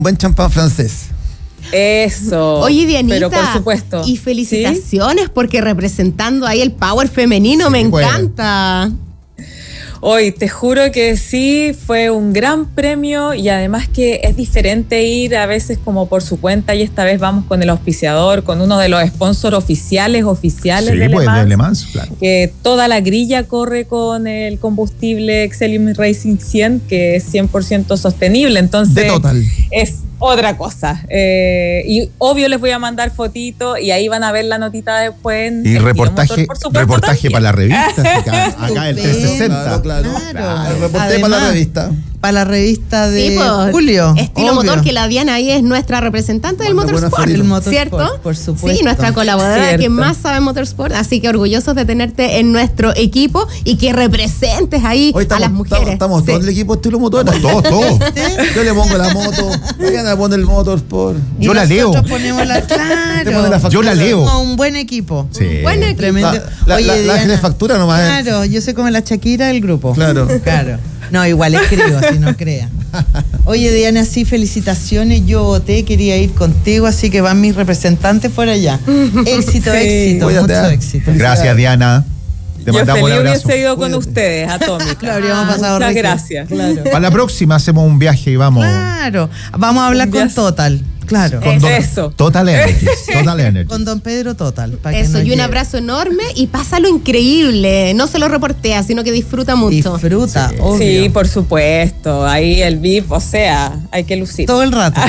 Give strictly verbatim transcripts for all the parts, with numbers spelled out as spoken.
buen champán francés. Eso. Oye, Dianita, pero por supuesto. Y felicitaciones, ¿sí? Porque representando ahí el power femenino, sí, me encanta. Bueno. Hoy te juro que sí, fue un gran premio y además que es diferente ir a veces como por su cuenta y esta vez vamos con el auspiciador, con uno de los sponsors oficiales, oficiales sí, de, pues, Le Mans, de Le Mans, claro. Que toda la grilla corre con el combustible Exelium Racing cien, que es cien por ciento sostenible, entonces de Total. Es otra cosa. Eh, y obvio les voy a mandar fotitos y ahí van a ver la notita después. En y el reportaje, motor, reportaje para la revista. Acá, acá el trescientos sesenta. Claro, claro. Claro. claro. Reporté Además, para la revista. Para la revista de sí, pues, Julio. Estilo obvio. Motor, que la Diana ahí es nuestra representante del Buena, Motorsport, buena el Motorsport, ¿cierto? por supuesto. Sí, nuestra colaboradora Cierto. que más sabe Motorsport, así que orgullosos de tenerte en nuestro equipo y que representes ahí Hoy estamos, a las mujeres. Estamos, estamos sí. todo el equipo estilo motor. Todos, todos. Yo le pongo la moto, Diana pone el Motorsport. Y Yo la leo. nosotros ponemos la, claro. Te pone la Yo la leo. Somos un buen equipo. Sí. Buen equipo. Tremendo. La, la, Oye, la, la Diana, de factura nomás. Claro, yo soy como la Shakira del grupo. Claro. Claro. No, igual escribo, si no crea. Oye, Diana, sí, felicitaciones. Yo voté, quería ir contigo, así que van mis representantes por allá. Éxito, Sí. éxito, Cuídate, mucho ¿eh? éxito. Gracias, Diana. Te Yo mandamos feliz un abrazo. hubiese ido con Cuídate. ustedes, Atómica. Lo habríamos pasado Muchas rico. gracias. Claro. Para la próxima hacemos un viaje y vamos. Claro. Vamos a hablar Un con viaje. Total. Claro. Con don- Eso. Total Energy. Total Energy. Con don Pedro Total. pa' que Eso, nos y un lleve. abrazo enorme y pásalo increíble. No se lo reportea, sino que disfruta mucho. Disfruta, Sí. obvio. Sí, por supuesto. Ahí el V I P, o sea, hay que lucir. Todo el rato.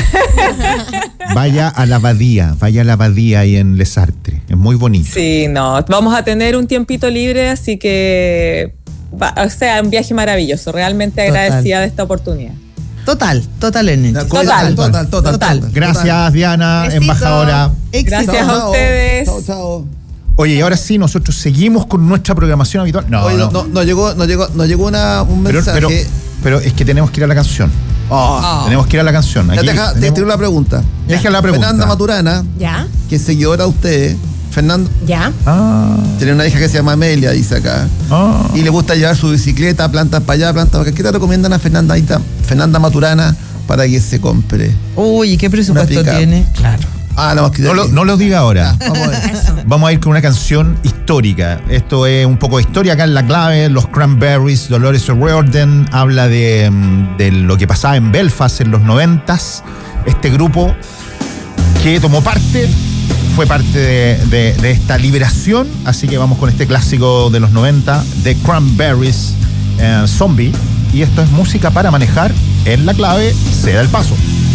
Vaya a la abadía, vaya a la abadía ahí en Les Artres. Es muy bonito. Sí, no. Vamos a tener un tiempito libre, así que, va- o sea, un viaje maravilloso. Realmente Total. agradecida de esta oportunidad. Total, Total Energy. Total, Total. total, total. Total. Gracias, Diana, Besito. embajadora. Éxito. Gracias a ustedes. Chao, chao. Oye, y ahora sí, nosotros seguimos con nuestra programación habitual. No, Oye, no. no, no, no llegó, no llegó, no llegó una, un Pero, mensaje. pero, pero es que tenemos que ir a la canción. Oh. Tenemos que ir a la canción. Ya Aquí te, deja- te tenemos- tengo la pregunta. Deja la pregunta. Fernanda Maturana, ¿Ya? que es seguidora de ustedes. Fernando ¿Ya? Ah, tiene una hija que se llama Amelia, dice acá. ah. Y le gusta llevar su bicicleta, plantas para allá, plantas para acá. ¿Qué te recomiendan a Fernanda, Fernanda Maturana para que se compre? Uy, ¿qué presupuesto Una pick-up. tiene? Claro. Ah, la más que No lo, no lo diga ahora. Vamos a ver. Vamos a ir con una canción histórica. Esto es un poco de historia acá en La Clave. Los Cranberries, Dolores O'Riordan, habla de, mm, de lo que pasaba en Belfast en los noventas. Este grupo que tomó parte, fue parte de, de- de esta liberación. Así que vamos con este clásico de los noventa, The Cranberries, eh, Zombie. Y esto es música para manejar en La Clave. Se da el paso.